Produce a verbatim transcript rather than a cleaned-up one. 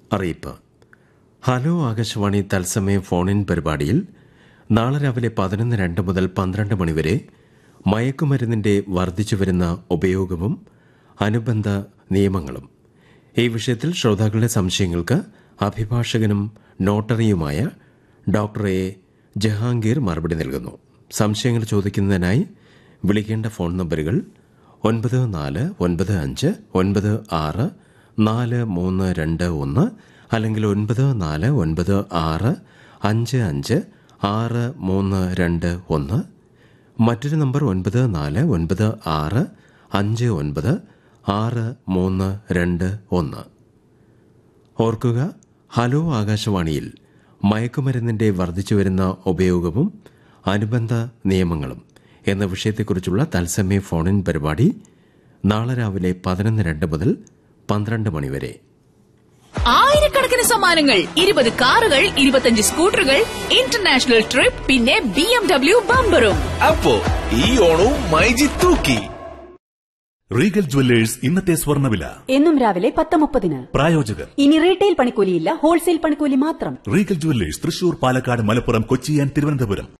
അറിയിപ്പ്. ഹലോ ആകാശവാണി തത്സമയ ഫോണിൻ പരിപാടിയിൽ നാളെ രാവിലെ പതിനൊന്ന് രണ്ട് മുതൽ പന്ത്രണ്ട് മണിവരെ മയക്കുമരുന്നിന്റെ വർദ്ധിച്ചുവരുന്ന ഉപയോഗവും അനുബന്ധ നിയമങ്ങളും ഈ വിഷയത്തിൽ ശ്രോതാക്കളുടെ സംശയങ്ങൾക്ക് അഭിഭാഷകനും നോട്ടറിയുമായ ഡോക്ടർ എ ജഹാംഗീർ മറുപടി നൽകുന്നു. സംശയങ്ങൾ ചോദിക്കുന്നതിനായി വിളിക്കേണ്ട ഫോൺ നമ്പറുകൾ ഒൻപത് നാല് ഒൻപത് അഞ്ച് ഒൻപത് ആറ് നാല് മൂന്ന് രണ്ട് ഒന്ന് അല്ലെങ്കിൽ ഒൻപത് നാല് ഒൻപത് ആറ് അഞ്ച് അഞ്ച് ആറ് മൂന്ന് രണ്ട് ഒന്ന്. മറ്റൊരു നമ്പർ ഒൻപത് നാല് ഒൻപത് ആറ് അഞ്ച് ഒൻപത് ആറ് മൂന്ന് രണ്ട് ഒന്ന്. ഓർക്കുക, ഹലോ ആകാശവാണിയിൽ മയക്കുമരുന്നിന്റെ വർദ്ധിച്ചുവരുന്ന ഉപയോഗവും അനുബന്ധ നിയമങ്ങളും എന്ന വിഷയത്തെക്കുറിച്ചുള്ള തത്സമയ ഫോണിൻ പരിപാടി നാളെ രാവിലെ പതിനൊന്ന് രണ്ട് മുതൽ പന്ത്രണ്ട് മണിവരെ. ആയിരക്കണക്കിന് സമ്മാനങ്ങൾ, ഇരുപത് കാറുകൾ, ഇരുപത്തിയഞ്ച് സ്കൂട്ടറുകൾ, ഇന്റർനാഷണൽ ട്രിപ്പ്, പിന്നെ ബി എം ഡബ്ല്യു ബമ്പറും. അപ്പോ ഈ ഓണവും മൈജി തൂക്കി. റീഗൽ ജുവല്ലേഴ്സ് ഇന്നത്തെ സ്വർണ്ണവില എന്നും രാവിലെ പത്ത് മുപ്പതിന്. പ്രായോജകർ ഇനി റീറ്റെയിൽ പണിക്കൂലിയില്ല, ഹോൾസെയിൽ പണിക്കൂലി മാത്രം. Regal jewellers Thrissur, Palakkad, Malappuram, Kochi and Thiruvananthapuram.